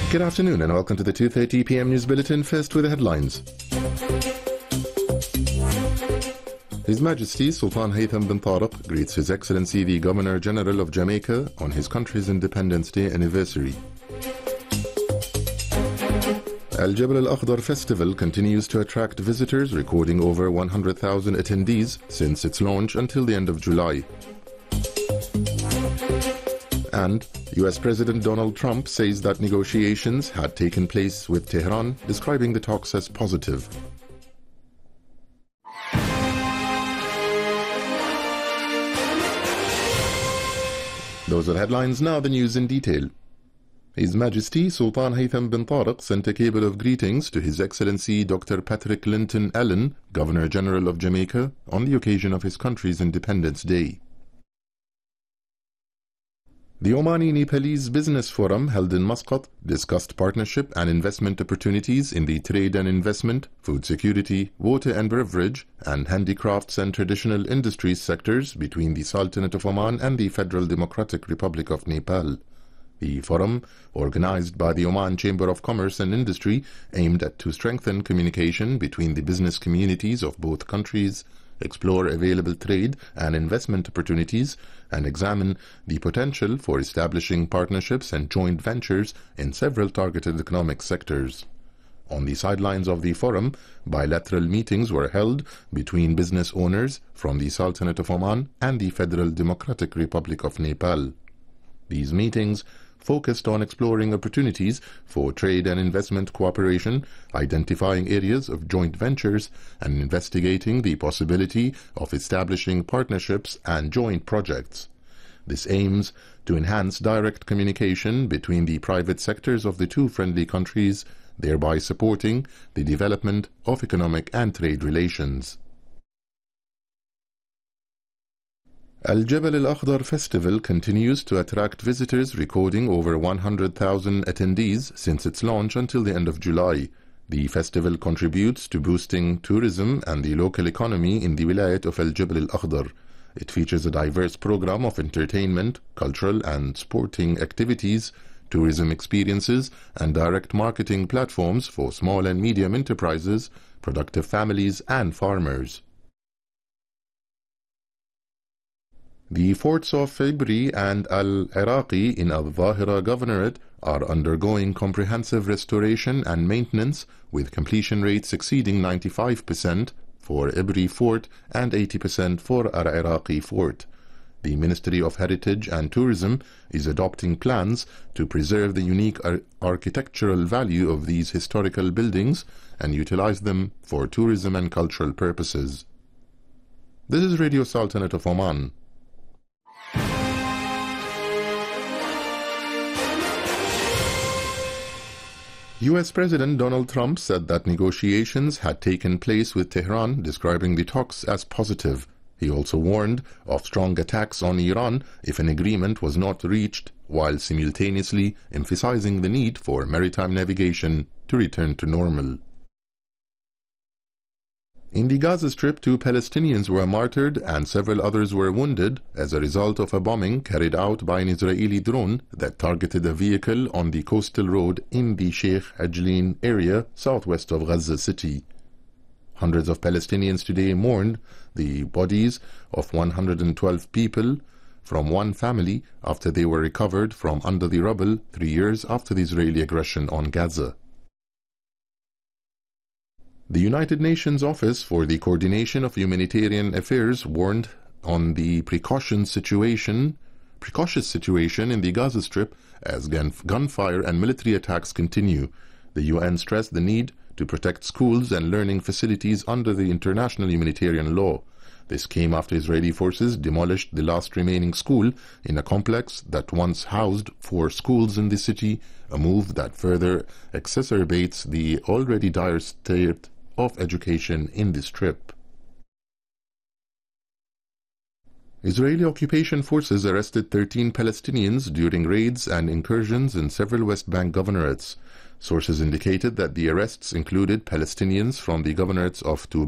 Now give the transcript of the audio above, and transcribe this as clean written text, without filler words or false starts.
Good afternoon and welcome to the 2:30 p.m. News Bulletin. First with the headlines. His Majesty Sultan Haytham bin Tariq greets His Excellency the Governor-General of Jamaica on his country's Independence Day anniversary. Al Jabal Al Akhdar Festival continues to attract visitors, recording over 100,000 attendees since its launch until the end of July. And US President Donald Trump says that negotiations had taken place with Tehran, describing the talks as positive. Those are the headlines. Now the news in detail. His Majesty Sultan Haytham bin Tariq sent a cable of greetings to His Excellency Dr. Patrick Linton Allen, Governor-General of Jamaica, on the occasion of his country's Independence Day. The Omani Nepalese Business Forum held in Muscat discussed partnership and investment opportunities in the trade and investment, food security, water and beverage, and handicrafts and traditional industries sectors between the Sultanate of Oman and the Federal Democratic Republic of Nepal. The forum, organized by the Oman Chamber of Commerce and Industry, aimed to strengthen communication between the business communities of both countries, explore available trade and investment opportunities, and examine the potential for establishing partnerships and joint ventures in several targeted economic sectors. On the sidelines of the forum, bilateral meetings were held between business owners from the Sultanate of Oman and the Federal Democratic Republic of Nepal. These meetings focused on exploring opportunities for trade and investment cooperation, identifying areas of joint ventures, and investigating the possibility of establishing partnerships and joint projects. This aims to enhance direct communication between the private sectors of the two friendly countries, thereby supporting the development of economic and trade relations. Al Jabal Al Akhdar Festival continues to attract visitors, recording over 100,000 attendees since its launch until the end of July. The festival contributes to boosting tourism and the local economy in the Wilayat of Al Jabal Al Akhdar. It features a diverse program of entertainment, cultural and sporting activities, tourism experiences, and direct marketing platforms for small and medium enterprises, productive families, and farmers. The forts of Ibri and Al-Iraqi in Al-Zahira Governorate are undergoing comprehensive restoration and maintenance, with completion rates exceeding 95% for Ibri Fort and 80% for Al-Iraqi Fort. The Ministry of Heritage and Tourism is adopting plans to preserve the unique architectural value of these historical buildings and utilize them for tourism and cultural purposes. This is Radio Sultanate of Oman. US President Donald Trump said that negotiations had taken place with Tehran, describing the talks as positive. He also warned of strong attacks on Iran if an agreement was not reached, while simultaneously emphasizing the need for maritime navigation to return to normal. In the Gaza Strip, 2 Palestinians were martyred and several others were wounded as a result of a bombing carried out by an Israeli drone that targeted a vehicle on the coastal road in the Sheikh Ajlin area southwest of Gaza City. Hundreds of Palestinians today mourned the bodies of 112 people from one family after they were recovered from under the rubble 3 years after the Israeli aggression on Gaza. The United Nations Office for the Coordination of Humanitarian Affairs warned on the precocious situation in the Gaza Strip as gunfire and military attacks continue. The UN stressed the need to protect schools and learning facilities under the international humanitarian law. This came after Israeli forces demolished the last remaining school in a complex that once housed 4 schools in the city, a move that further exacerbates the already dire state of education in the Strip. Israeli occupation forces arrested 13 Palestinians during raids and incursions in several West Bank governorates. Sources indicated that the arrests included Palestinians from the governorates of Tubal